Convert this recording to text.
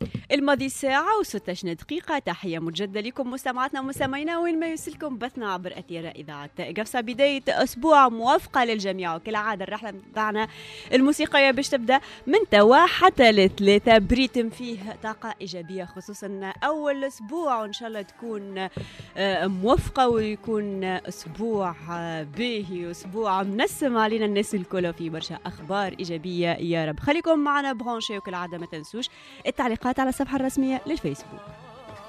الماضي ساعة و16 دقيقة. تحية مجددة لكم مستمعاتنا ومستمعينا وين ما يوصلكم بثنا عبر أثير إذاعة قفصة. بداية أسبوع موافقة للجميع، وكالعادة الرحلة بتاعنا الموسيقية باش تبدأ من توا حتى لثلاثة بريتم فيه طاقة إيجابية، خصوصا أول أسبوع، وإن شاء الله تكون موفقة ويكون أسبوع باهي، أسبوع منسم علينا الناس الكل، في برشا أخبار إيجابية يا رب. خليكم معنا برونشي، وكالعادة ما تنسوش التعليقات على الصفحة الرسمية للفيسبوك.